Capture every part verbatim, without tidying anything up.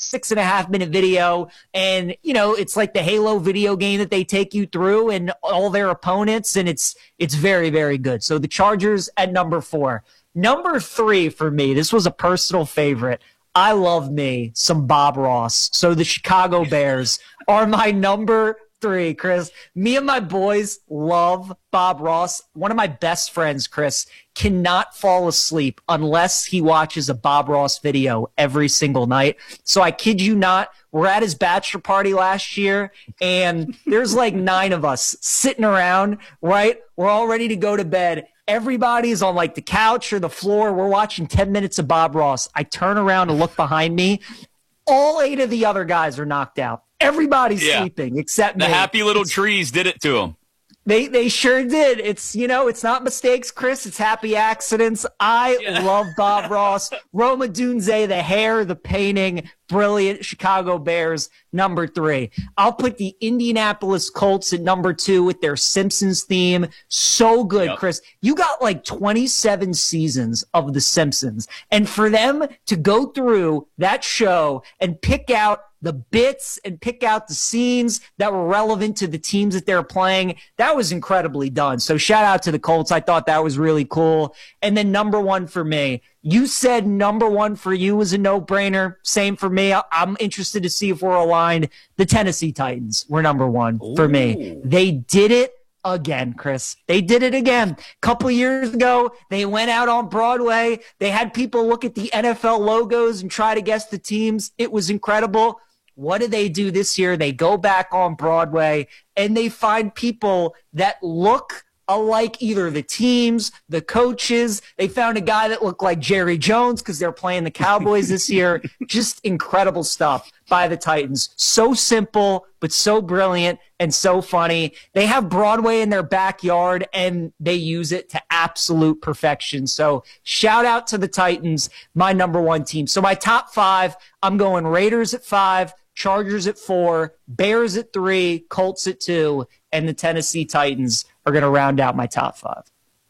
six and a half minute video. And, you know, it's like the Halo video game that they take you through and all their opponents. And it's, it's very, very good. So the Chargers at number four. Number three for me, this was a personal favorite. I love me some Bob Ross. So the Chicago Bears are my number three, Chris. Me and my boys love Bob Ross. One of my best friends, Chris, cannot fall asleep unless he watches a Bob Ross video every single night. So I kid you not, we're at his bachelor party last year, and there's like nine of us sitting around, right? We're all ready to go to bed. Everybody's on like the couch or the floor. We're watching ten minutes of Bob Ross. I turn around and look behind me. All eight of the other guys are knocked out. Everybody's yeah. sleeping except the me. happy little it's, trees did it to them. They they sure did. It's, you know, it's not mistakes, Chris. It's happy accidents. I yeah. love Bob Ross. Roma Dunze, the hair, the painting, brilliant. Chicago Bears, number three. I'll put the Indianapolis Colts at number two with their Simpsons theme. So good, yep. Chris. You got like twenty-seven seasons of The Simpsons. And for them to go through that show and pick out the bits and pick out the scenes that were relevant to the teams that they're playing, that was incredibly done. So shout out to the Colts. I thought that was really cool. And then number one for me, you said number one for you was a no-brainer. Same for me. I'm interested to see if we're aligned. The Tennessee Titans were number one Ooh. for me. They did it again, Chris. They did it again. A couple years ago, they went out on Broadway. They had people look at the N F L logos and try to guess the teams. It was incredible. What do they do this year? They go back on Broadway and they find people that look alike, either the teams, the coaches. They found a guy that looked like Jerry Jones because they're playing the Cowboys this year. Just incredible stuff by the Titans. So simple, but so brilliant and so funny. They have Broadway in their backyard and they use it to absolute perfection. So shout out to the Titans, my number one team. So my top five, I'm going Raiders at five, Chargers at four, Bears at three, Colts at two, and the Tennessee Titans are going to round out my top five.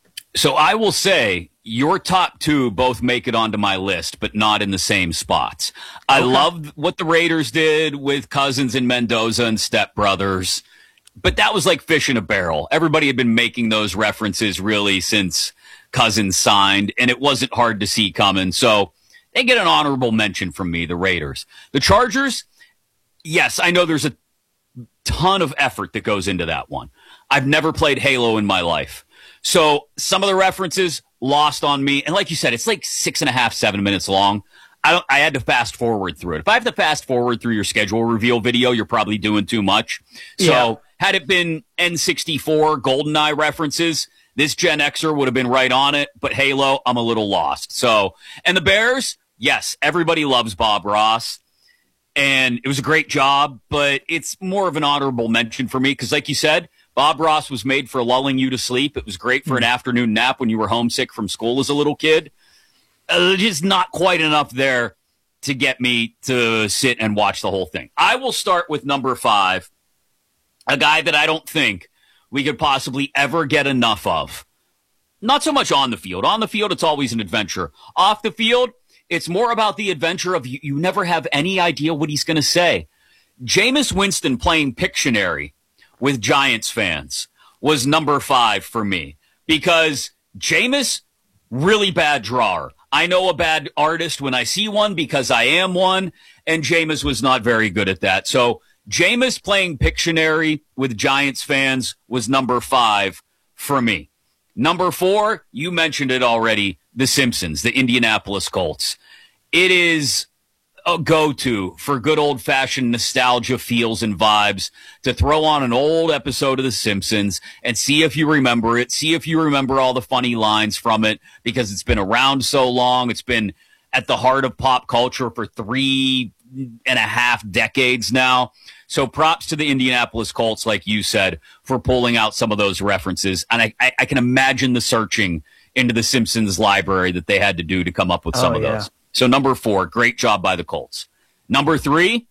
So I will say your top two both make it onto my list, but not in the same spots. I okay. love what the Raiders did with Cousins and Mendoza and Step Brothers, but that was like fish in a barrel. Everybody had been making those references really since Cousins signed, and it wasn't hard to see coming. So they get an honorable mention from me, the Raiders. The Chargers, yes, I know there's a ton of effort that goes into that one. I've never played Halo in my life. So some of the references lost on me. And like you said, it's like six and a half, seven minutes long. I don't, I had to fast forward through it. If I have to fast forward through your schedule reveal video, you're probably doing too much. So yeah. had it been N sixty-four GoldenEye references, this Gen Xer would have been right on it. But Halo, I'm a little lost. So, and the Bears, yes, everybody loves Bob Ross. And it was a great job, but it's more of an honorable mention for me because, like you said, Bob Ross was made for lulling you to sleep. It was great for an afternoon nap when you were homesick from school as a little kid. Uh, just not quite enough there to get me to sit and watch the whole thing. I will start with number five, a guy that I don't think we could possibly ever get enough of. Not so much on the field. On the field, it's always an adventure. Off the field, it's more about the adventure of you, you never have any idea what he's going to say. Jameis Winston playing Pictionary with Giants fans was number five for me because Jameis, really bad drawer. I know a bad artist when I see one because I am one, and Jameis was not very good at that. So Jameis playing Pictionary with Giants fans was number five for me. Number four, you mentioned it already, The Simpsons, the Indianapolis Colts. It is a go-to for good old-fashioned nostalgia feels and vibes to throw on an old episode of The Simpsons and see if you remember it, see if you remember all the funny lines from it because it's been around so long. It's been at the heart of pop culture for three and a half decades now. So props to the Indianapolis Colts, like you said, for pulling out some of those references. And I, I, I can imagine the searching into the Simpsons library that they had to do to come up with some oh, of yeah. those. So number four, great job by the Colts. Number three,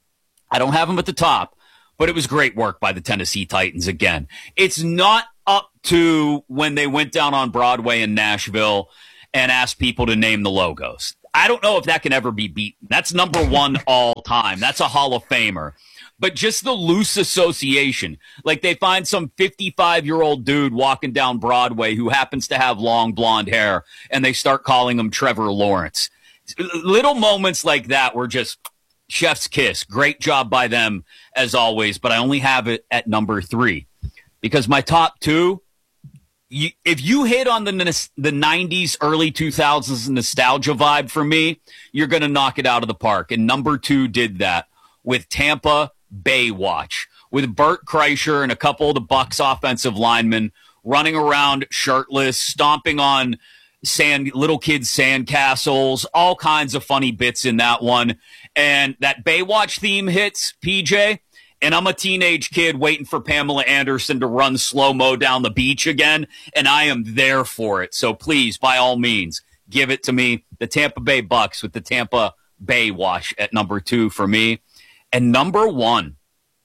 I don't have them at the top, but it was great work by the Tennessee Titans again. It's not up to when they went down on Broadway in Nashville and asked people to name the logos. I don't know if that can ever be beaten. That's number one all time. That's a Hall of Famer. But just the loose association. Like they find some fifty-five-year-old dude walking down Broadway who happens to have long blonde hair, and they start calling him Trevor Lawrence. Little moments like that were just chef's kiss. Great job by them, as always, but I only have it at number three. Because my top two, you, if you hit on the the nineties, early two thousands nostalgia vibe for me, you're going to knock it out of the park. And number two did that with Tampa Baywatch, with Bert Kreischer and a couple of the Bucs offensive linemen running around shirtless, stomping on sand, little kids' sandcastles, all kinds of funny bits in that one. And that Baywatch theme hits, P J, and I'm a teenage kid waiting for Pamela Anderson to run slow-mo down the beach again, and I am there for it. So please, by all means, give it to me. The Tampa Bay Bucs with the Tampa Baywatch at number two for me. And number one,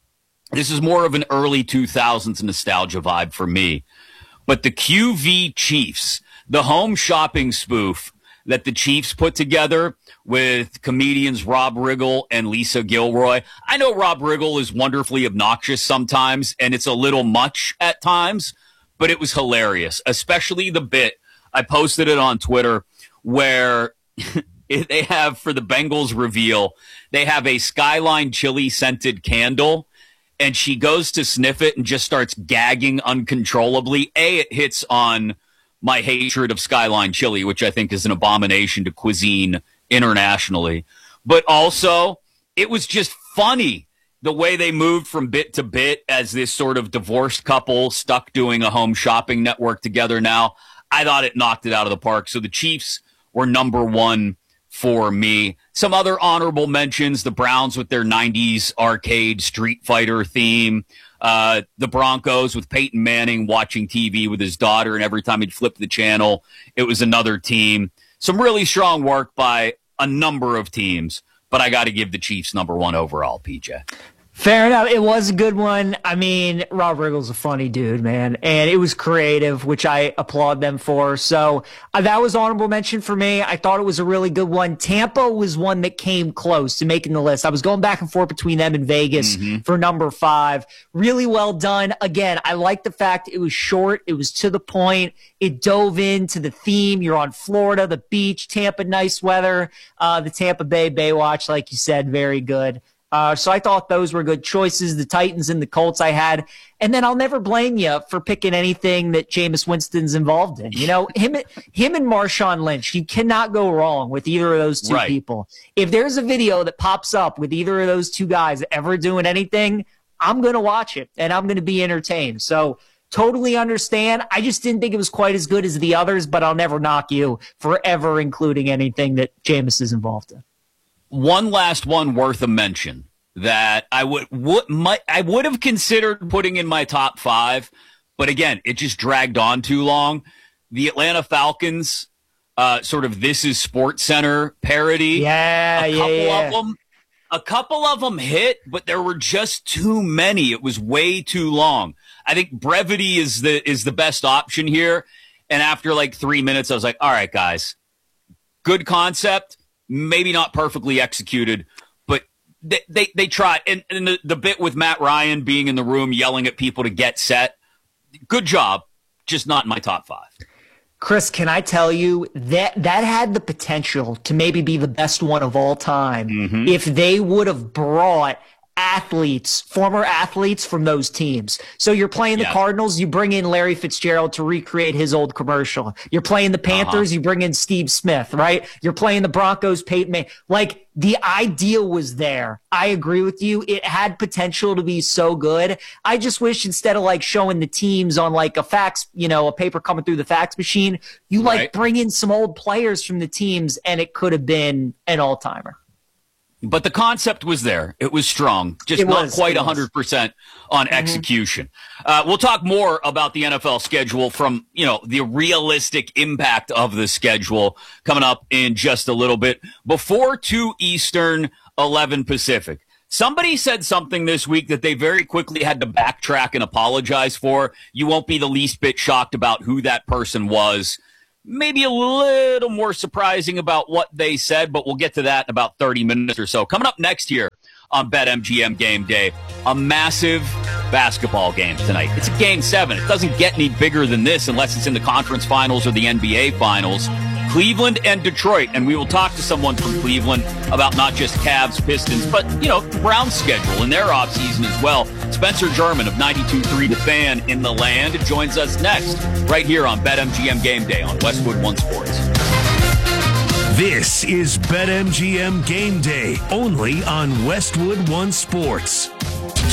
this is more of an early two thousands nostalgia vibe for me, but the Q V Chiefs, the home shopping spoof that the Chiefs put together with comedians Rob Riggle and Lisa Gilroy. I know Rob Riggle is wonderfully obnoxious sometimes, and it's a little much at times, but it was hilarious, especially the bit. I posted it on Twitter where they have, for the Bengals reveal, they have a Skyline chili scented candle, and she goes to sniff it and just starts gagging uncontrollably. A, it hits on my hatred of Skyline chili, which I think is an abomination to cuisine internationally. But also, it was just funny the way they moved from bit to bit as this sort of divorced couple stuck doing a home shopping network together now. I thought it knocked it out of the park. So the Chiefs were number one for me. Some other honorable mentions, the Browns with their nineties arcade Street Fighter theme. Uh, the Broncos with Peyton Manning watching T V with his daughter, and every time he'd flip the channel, it was another team. Some really strong work by a number of teams, but I got to give the Chiefs number one overall, P J. Fair enough. It was a good one. I mean, Rob Riggle's a funny dude, man. And it was creative, which I applaud them for. So uh, that was honorable mention for me. I thought it was a really good one. Tampa was one that came close to making the list. I was going back and forth between them and Vegas mm-hmm. for number five. Really well done. Again, I like the fact it was short. It was to the point. It dove into the theme. You're on Florida, the beach, Tampa, nice weather. Uh, the Tampa Bay Baywatch, like you said, very good. Uh, so I thought those were good choices, the Titans and the Colts I had. And then I'll never blame you for picking anything that Jameis Winston's involved in. You know, him, him and Marshawn Lynch, you cannot go wrong with either of those two right. people. If there's a video that pops up with either of those two guys ever doing anything, I'm going to watch it and I'm going to be entertained. So totally understand. I just didn't think it was quite as good as the others, but I'll never knock you for ever including anything that Jameis is involved in. One last one worth a mention that I would, would might, I would have considered putting in my top five, but again, it just dragged on too long. The Atlanta Falcons, uh, sort of This Is Sports Center parody. Yeah, a couple yeah, yeah. of them, a couple of them hit, but there were just too many. It was way too long. I think brevity is the is the best option here. And after like three minutes, I was like, all right, guys, good concept. Maybe not perfectly executed, but they they, they tried. And, and the, the bit with Matt Ryan being in the room yelling at people to get set, good job, just not in my top five. Chris, can I tell you that that had the potential to maybe be the best one of all time mm-hmm. if they would have brought athletes, former athletes from those teams. So you're playing the yeah. Cardinals, you bring in Larry Fitzgerald to recreate his old commercial. You're playing the Panthers, uh-huh. you bring in Steve Smith, right? You're playing the Broncos, Peyton Manning. Like, the idea was there. I agree with you. It had potential to be so good. I just wish instead of like showing the teams on like a fax, you know, a paper coming through the fax machine, you like right. bring in some old players from the teams and it could have been an all-timer. But the concept was there. It was strong, just it not was, quite one hundred percent on mm-hmm. execution. Uh, we'll talk more about the N F L schedule from, you know, the realistic impact of the schedule coming up in just a little bit. Before two Eastern, eleven Pacific. Somebody said something this week that they very quickly had to backtrack and apologize for. You won't be the least bit shocked about who that person was. maybe a little more surprising about what they said, but we'll get to that in about thirty minutes or so. Coming up next here on BetMGM Game Day, a massive basketball game tonight. It's a game seven. It doesn't get any bigger than this unless it's in the conference finals or the N B A finals. Cleveland and Detroit, and we will talk to someone from Cleveland about not just Cavs, Pistons, but, you know, Browns' schedule and their offseason as well. Spencer German of ninety-two point three The Fan in the land joins us next right here on BetMGM Game Day on Westwood One Sports. This is BetMGM Game Day, only on Westwood One Sports.